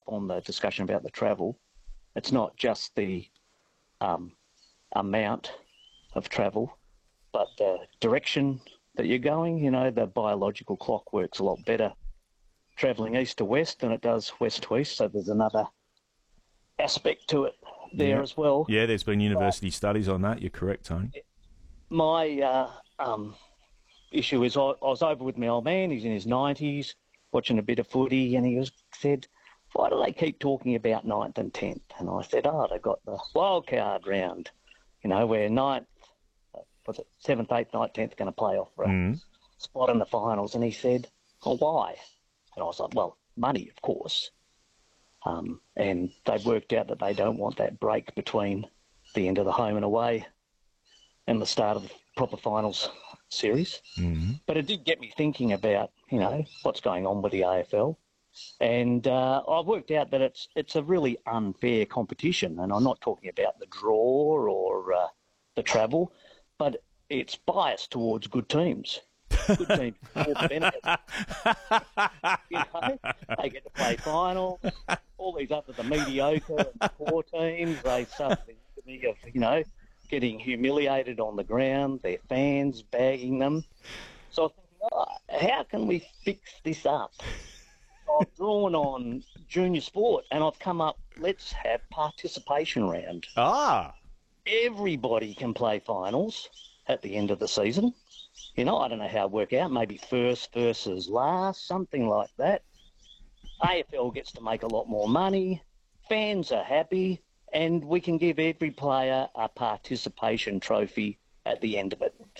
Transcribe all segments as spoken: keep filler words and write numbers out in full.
on the discussion about the travel, it's not just the um, amount of travel, but the direction that you're going. You know, the biological clock works a lot better travelling east to west than it does west to east, so there's another aspect to it there yeah. as well. Yeah, there's been university but studies on that. You're correct, Tony. My uh, um, issue is I, I was over with my old man. He's in his nineties, watching a bit of footy, and he was said, why do they keep talking about ninth and tenth? And I said, oh, they've got the wild card round, you know, where ninth, was it seventh, eighth, ninth, tenth are going to play off for a mm. spot in the finals. And he said, well, why? And I was like, well, money, of course. Um, and they've worked out that they don't want that break between the end of the home and away and the start of the proper finals series. Mm-hmm. But it did get me thinking about, you know, what's going on with the A F L. And uh, I've worked out that it's it's a really unfair competition. And I'm not talking about the draw or uh, the travel, but it's biased towards good teams. Good teams all benefit. You know, they get to play finals. All these other the mediocre and poor teams, they suffer the agony of, you know, getting humiliated on the ground, their fans bagging them. So I'm thinking, oh, how can we fix this up? So I've drawn on junior sport and I've come up, let's have participation round. Ah. Everybody can play finals at the end of the season. You know, I don't know how it work out, maybe first versus last, something like that. A F L gets to make a lot more money, fans are happy, and we can give every player a participation trophy at the end of it.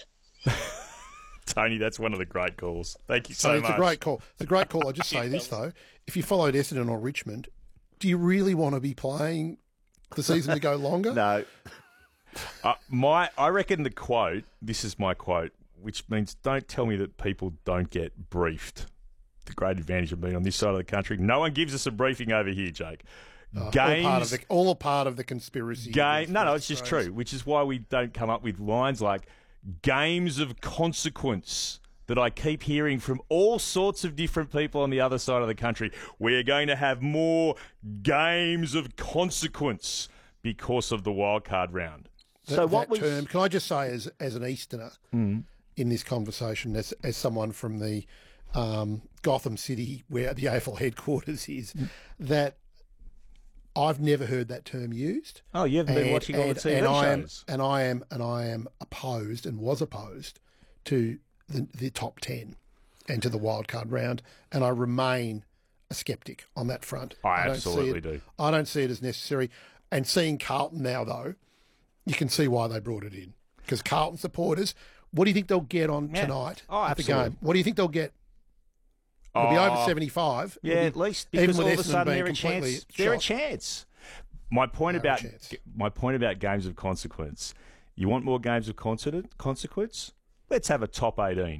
Tony, that's one of the great calls. Thank you so, so much. It's a great call. It's a great call. I'll just say this, though. If you followed Essendon or Richmond, do you really want to be playing the season to go longer? No. Uh, my, I reckon the quote, this is my quote, which means don't tell me that people don't get briefed. The great advantage of being on this side of the country. No one gives us a briefing over here, Jake. Oh, Games, all, part of the, all a part of the conspiracy. Game, no, no, it's just true, which is why we don't come up with lines like games of consequence that I keep hearing from all sorts of different people on the other side of the country. We're going to have more games of consequence because of the wildcard round. That, so what that was... term, can I just say as as an Easterner mm. in this conversation, as as someone from the um, Gotham City where the A F L headquarters is, mm. that I've never heard that term used. Oh, you haven't and, been watching all and, the T V and shows. I am, and I am and I am opposed and was opposed to the, the top ten and to the wildcard round, and I remain a sceptic on that front. I, I absolutely it, do. I don't see it as necessary. And seeing Carlton now, though, you can see why they brought it in. Because Carlton supporters, what do you think they'll get on yeah. tonight oh, at the absolutely. game? What do you think they'll get? It'll oh, be over seventy-five. Yeah, be, at least because all of a sudden they're a completely chance. They're a shot. chance. My point They're about a chance. my point about games of consequence. You want more games of consequence? Let's have a top eighteen.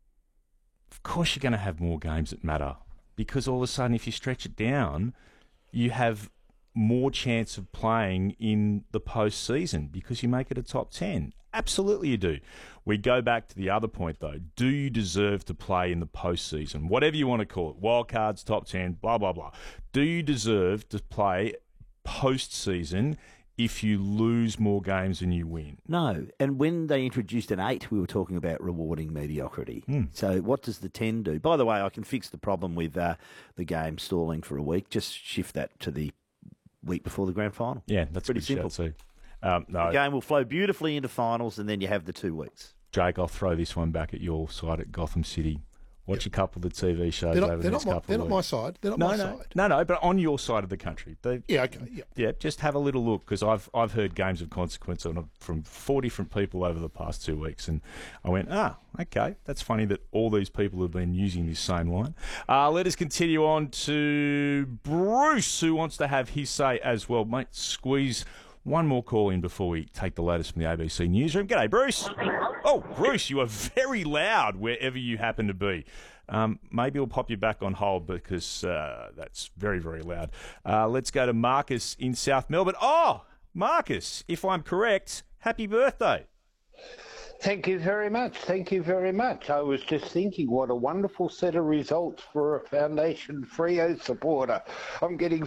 Of course, you're going to have more games that matter because all of a sudden, if you stretch it down, you have more chance of playing in the postseason because you make it a top ten. Absolutely you do. We go back to the other point, though. Do you deserve to play in the postseason? Whatever you want to call it, wildcards, top ten, blah, blah, blah. Do you deserve to play postseason if you lose more games than you win? No. And when they introduced an eight, we were talking about rewarding mediocrity. Mm. So what does the ten do? By the way, I can fix the problem with uh, the game stalling for a week. Just shift that to the week before the grand final. Yeah, that's pretty good simple. Shout too. Um, no, the game will flow beautifully into finals, and then you have the two weeks. Jake, I'll throw this one back at your side at Gotham City. Watch yep. a couple of the T V shows they're not, over they're the next not my, couple They're of not weeks. my side. They're not no, my no, side. No, no, but on your side of the country. They, yeah, okay. Yeah. yeah, just have a little look because I've I've heard games of consequence on a, from four different people over the past two weeks, and I went, ah, okay, that's funny that all these people have been using this same line. Uh, let us continue on to Bruce, who wants to have his say as well. Mate, squeeze one more call in before we take the latest from the A B C newsroom. G'day, Bruce. Oh, Bruce, you are very loud wherever you happen to be. Um, maybe we'll pop you back on hold because uh, that's very, very loud. Uh, let's go to Marcus in South Melbourne. Oh, Marcus, if I'm correct, happy birthday. Thank you very much. Thank you very much. I was just thinking what a wonderful set of results for a Foundation Freo supporter. I'm getting